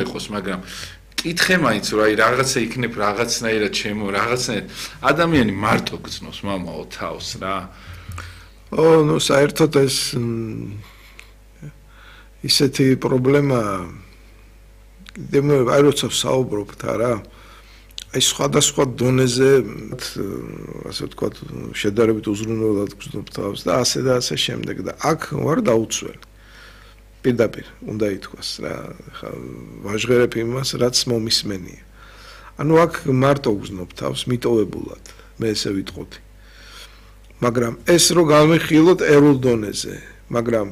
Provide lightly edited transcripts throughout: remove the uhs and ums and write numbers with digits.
იყოს, მაგრამ კითხე მაინც რომ აი რაღაცა იქნებ რაღაცნაირად ჩემო რაღაცნაირად ადამიანი მარტო გწნობს მამაო თავს რა. ნუ საერთოდ ეს ისეთი პრობლემა დემო აი როცა საუბრობთ არა აი სხვადასხვა დონეზე ასე ვთქვათ შედარებით უზრუნველად გრძნობ თავს და ასე შემდეგ და აქ ვარ დაუცველი პირდაპირ უნდა ითქვას რა ხა ვაჟღერებ იმას რაც მომისმენია ანუ აქ მარტო გრძნობ თავს მიტოვებულად მე ესე ვიტყოდი მაგრამ ეს რო გამიხილოთ ერულ დონეზე მაგრამ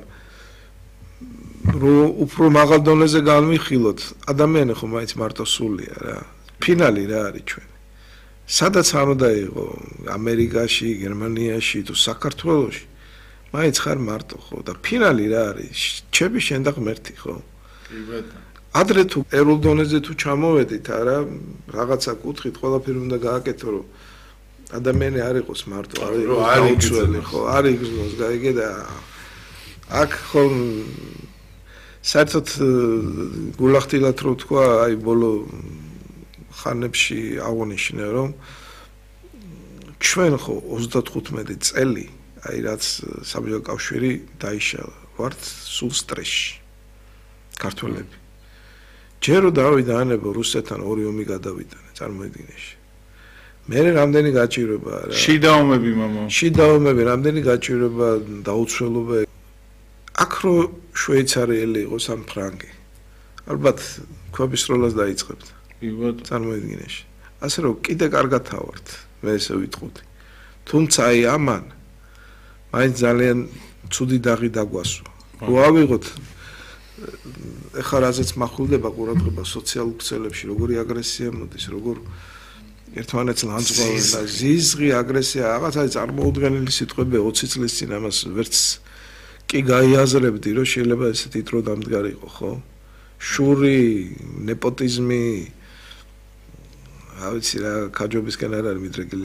რო უფრო მაღალ დონეზე გამიხილოთ ადამიანი ხო მაინც მარტო სულია რა ფინალი რა არის ჩვენ სადაც არ უნდა იყო ამერიკაში გერმანიაში თუ საქართველოში მაინც ხარ მარტო ხო და ფინალი რა არის ჩემი შენ და ღმერთი ხო კი ბატონო ადრე თუ ერულ დონეზე თუ ჩამოვედით არა რაღაცა კუთხით ყველაფერი უნდა გააკეთო რომ ადამიანი არ იყოს მარტო არ იცველი ხო არ იგრძნოს გაიგე და აქ ხო საერთოდ გულახდილად რო თქვა აი ბოლო ხანებში აღონიშნე რომ ჩვენ ხო 35 წელი აი რაც საბჭოთა კავშირი დაიშალა ვართ სულ სტრესში ქართველები ჯერ რომ დავიდანებო რუსეთთან ორი ომი გადავიდანე წარმოიდგინეში მე რამდენი გაჭირვება რა შიდა ომები მამა შიდა ომები რამდენი გაჭირვება დაუცველობა აქ რო შვეიცარიელი იყოს ან ფრანგი ალბათ ქვების როლას დაიწყებთ წარმოიდგინეში ასე რომ კიდე კარგად ავართ მე ესე ვიტყოდი თუმცა აი ამან მაინც ძალიან ცუდი დაღი დაგვასვა რო ავიღოთ ეხლა რაზეც მახვილდება ყურადღება სოციალურ ქსელებში როგორი აგრესია მოდის როგორ ერთმანეთს ლანძღვავენ და ზიზღი აგრესია რაღაცა წარმოუდგენელი სიტყვები 20 წლის წინ ამას ვერც კი გაიაზრებდი რომ შეიძლება ესეთი დრო დამდგარიყო ხო შური ნეპოტიზმი ავიცი რა კაჯობისკენ არ არის მიდრეკილი